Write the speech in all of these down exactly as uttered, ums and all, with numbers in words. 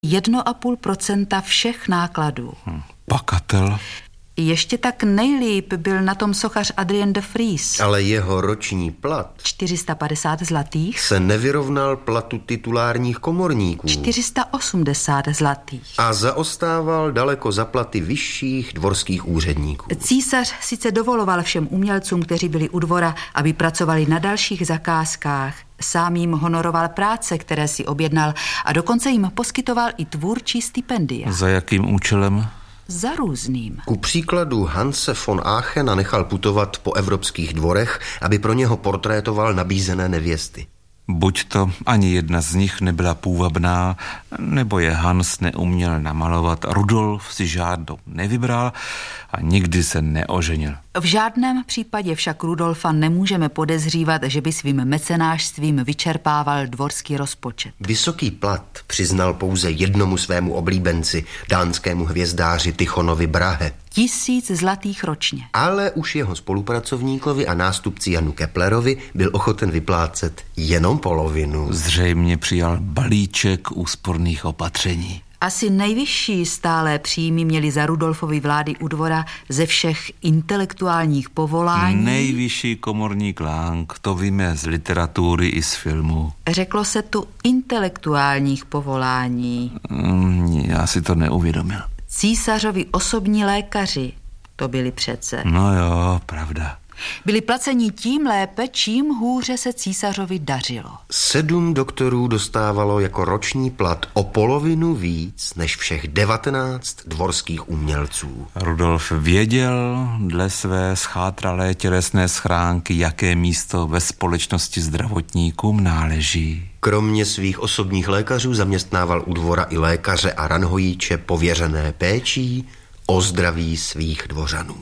jedno a půl procenta všech nákladů. Hmm, pakatel. Ještě tak nejlíp byl na tom sochař Adrien de Vries. Ale jeho roční plat čtyři sta padesát zlatých se nevyrovnal platu titulárních komorníků. čtyři sta osmdesát zlatých. A zaostával daleko za platy vyšších dvorských úředníků. Císař sice dovoloval všem umělcům, kteří byli u dvora, aby pracovali na dalších zakázkách. Sám jim honoroval práce, které si objednal, a dokonce jim poskytoval i tvůrčí stipendia. Za jakým účelem? Za různým. Ku příkladu Hanse von Aachena nechal putovat po evropských dvorech, aby pro něho portrétoval nabízené nevěsty. Buď to ani jedna z nich nebyla půvabná, nebo je Hans neuměl namalovat. Rudolf si žádnou nevybral a nikdy se neoženil. V žádném případě však Rudolfa nemůžeme podezřívat, že by svým mecenášstvím vyčerpával dvorský rozpočet. Vysoký plat přiznal pouze jednomu svému oblíbenci, dánskému hvězdáři Tychonovi Brahe. Tisíc zlatých ročně. Ale už jeho spolupracovníkovi a nástupci Janu Keplerovi byl ochoten vyplácet jenom polovinu. Zřejmě přijal balíček úsporných opatření. Asi nejvyšší stálé příjmy měli za Rudolfovy vlády u dvora ze všech intelektuálních povolání. Nejvyšší komorní klánk, to víme z literatury i z filmu. Řeklo se tu intelektuálních povolání. Mm, já si to neuvědomil. Císařovi osobní lékaři, to byli přece. No jo, pravda. Byli placeni tím lépe, čím hůře se císařovi dařilo. Sedm doktorů dostávalo jako roční plat o polovinu víc než všech devatenáct dvorských umělců. Rudolf věděl dle své schátralé tělesné schránky, jaké místo ve společnosti zdravotníkům náleží. Kromě svých osobních lékařů zaměstnával u dvora i lékaře a ranhojíče pověřené péčí o zdraví svých dvořanů.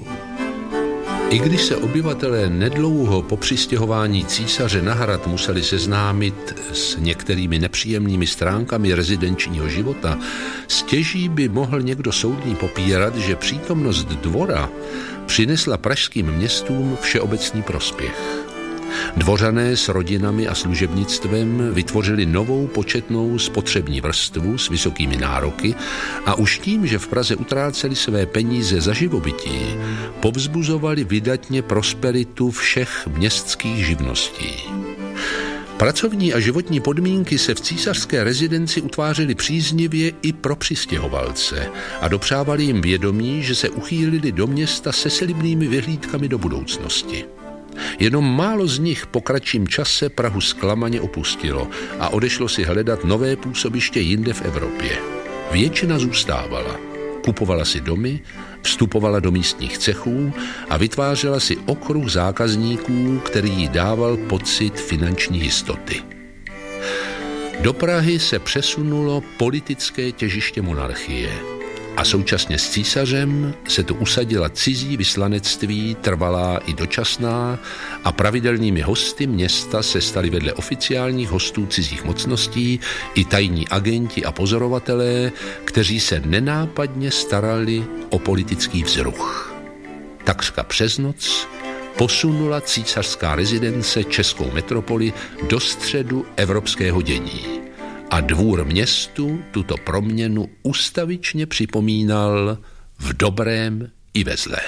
I když se obyvatelé nedlouho po přistěhování císaře na hrad museli seznámit s některými nepříjemnými stránkami rezidenčního života, stěží by mohl někdo soudný popírat, že přítomnost dvora přinesla pražským městům všeobecný prospěch. Dvořané s rodinami a služebnictvem vytvořili novou početnou spotřební vrstvu s vysokými nároky a už tím, že v Praze utráceli své peníze za živobytí, povzbuzovali vydatně prosperitu všech městských živností. Pracovní a životní podmínky se v císařské rezidenci utvářely příznivě i pro přistěhovalce a dopřávali jim vědomí, že se uchýlili do města se slibnými vyhlídkami do budoucnosti. Jenom málo z nich po kratším čase Prahu zklamaně opustilo a odešlo si hledat nové působiště jinde v Evropě. Většina zůstávala. Kupovala si domy, vstupovala do místních cechů a vytvářela si okruh zákazníků, který jí dával pocit finanční jistoty. Do Prahy se přesunulo politické těžiště monarchie a současně s císařem se tu usadila cizí vyslanectví, trvalá i dočasná, a pravidelnými hosty města se stali vedle oficiálních hostů cizích mocností i tajní agenti a pozorovatelé, kteří se nenápadně starali o politický vzruch. Takřka přes noc posunula císařská rezidence českou metropoli do středu evropského dění. A dvůr městu tuto proměnu ustavičně připomínal v dobrém i ve zlém.